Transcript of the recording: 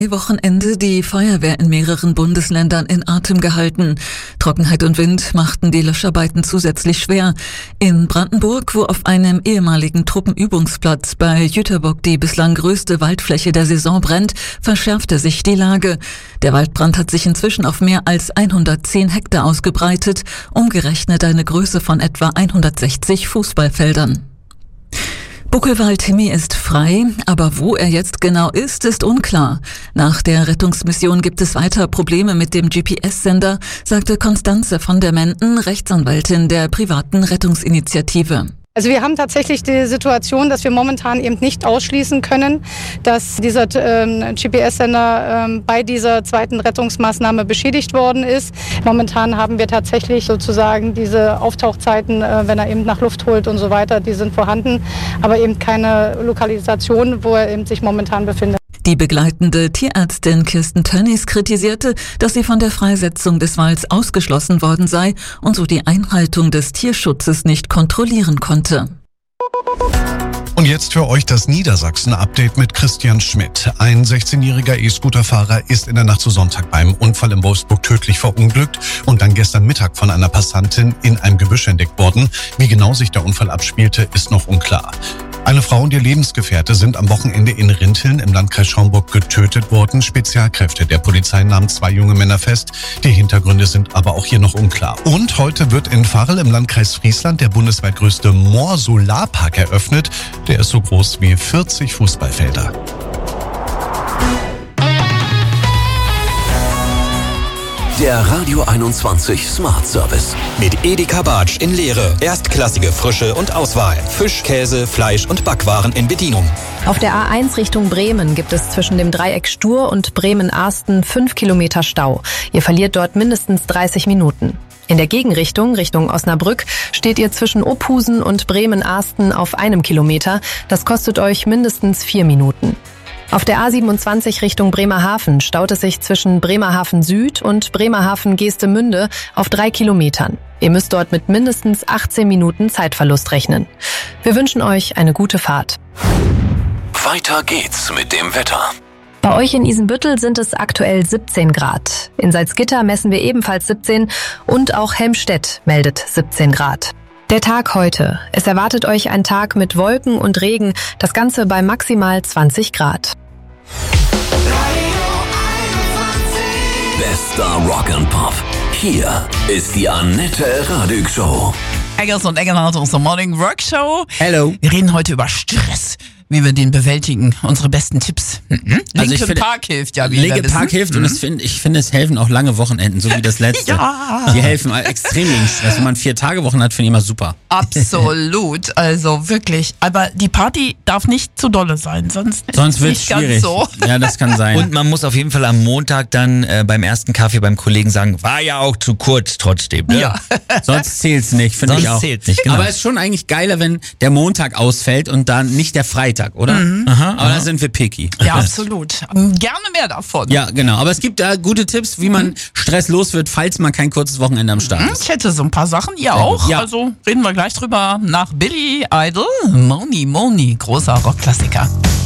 Wochenende die Feuerwehr in mehreren Bundesländern in Atem gehalten. Trockenheit und Wind machten die Löscharbeiten zusätzlich schwer. In Brandenburg, wo auf einem ehemaligen Truppenübungsplatz bei Jüterbock die bislang größte Waldfläche der Saison brennt, verschärfte sich die Lage. Der Waldbrand hat sich inzwischen auf mehr als 110 Hektar ausgebreitet, umgerechnet eine Größe von etwa 160 Fußballfeldern. Buckelwald-Timmy ist frei, aber wo er jetzt genau ist unklar. Nach der Rettungsmission gibt es weiter Probleme mit dem GPS-Sender, sagte Constanze von der Menden, Rechtsanwältin der privaten Rettungsinitiative. Also wir haben tatsächlich die Situation, dass wir momentan eben nicht ausschließen können, dass dieser GPS-Sender bei dieser zweiten Rettungsmaßnahme beschädigt worden ist. Momentan haben wir tatsächlich sozusagen diese Auftauchzeiten, wenn er eben nach Luft holt und so weiter, die sind vorhanden, aber eben keine Lokalisation, wo er eben sich momentan befindet. Die begleitende Tierärztin Kirsten Tönnies kritisierte, dass sie von der Freisetzung des Walds ausgeschlossen worden sei und so die Einhaltung des Tierschutzes nicht kontrollieren konnte. Und jetzt für euch das Niedersachsen-Update mit Christian Schmidt. Ein 16-jähriger E-Scooter-Fahrer ist in der Nacht zu Sonntag beim Unfall in Wolfsburg tödlich verunglückt und dann gestern Mittag von einer Passantin in einem Gebüsch entdeckt worden. Wie genau sich der Unfall abspielte, ist noch unklar. Eine Frau und ihr Lebensgefährte sind am Wochenende in Rinteln im Landkreis Schaumburg getötet worden. Spezialkräfte der Polizei nahmen 2 junge Männer fest. Die Hintergründe sind aber auch hier noch unklar. Und heute wird in Varel im Landkreis Friesland der bundesweit größte Moor-Solarpark eröffnet. Der ist so groß wie 40 Fußballfelder. Der Radio 21 Smart Service. Mit Edeka Bartsch in Leere. Erstklassige Frische und Auswahl. Fisch, Käse, Fleisch und Backwaren in Bedienung. Auf der A1 Richtung Bremen gibt es zwischen dem Dreieck Stur und Bremen-Arsten 5 Kilometer Stau. Ihr verliert dort mindestens 30 Minuten. In der Gegenrichtung, Richtung Osnabrück, steht ihr zwischen Ophusen und Bremen-Arsten auf 1 Kilometer. Das kostet euch mindestens 4 Minuten. Auf der A27 Richtung Bremerhaven staut es sich zwischen Bremerhaven Süd und Bremerhaven Geestemünde auf 3 Kilometern. Ihr müsst dort mit mindestens 18 Minuten Zeitverlust rechnen. Wir wünschen euch eine gute Fahrt. Weiter geht's mit dem Wetter. Bei euch in Isenbüttel sind es aktuell 17 Grad. In Salzgitter messen wir ebenfalls 17 und auch Helmstedt meldet 17 Grad. Der Tag heute. Es erwartet euch ein Tag mit Wolken und Regen, das Ganze bei maximal 20 Grad. Bester Rock and Pop. Hier ist die Annette Radig Show. Eggers und Eggernhardt, unsere Morning Work Show. Hello. Wir reden heute über Stress, wie wir den bewältigen. Unsere besten Tipps. Linkin Park hilft ja, wie Linkin Park hilft und ich finde, es helfen auch lange Wochenenden, so wie das letzte. Ja. Die helfen extrem gegen Stress. Wenn man 4-Tage-Wochen hat, finde ich immer super. Absolut, also wirklich. Aber die Party darf nicht zu dolle sein, sonst wird es schwierig. Ganz so. Ja, das kann sein. Und man muss auf jeden Fall am Montag dann beim ersten Kaffee beim Kollegen sagen, war ja auch zu kurz trotzdem. Ne? Ja. Sonst zählt's nicht, finde ich auch. Sonst zählt's nicht, genau. Aber es ist schon eigentlich geiler, wenn der Montag ausfällt und dann nicht der Freitag, oder? Aha, aber da sind wir picky. Ja, absolut. Gerne mehr davon. Ja, genau. Aber es gibt da gute Tipps, wie man Stress los wird, falls man kein kurzes Wochenende am Start ist. Ich hätte so ein paar Sachen, ihr auch. Ja. Also reden wir gleich drüber nach Billy Idol. Money, großer Rockklassiker.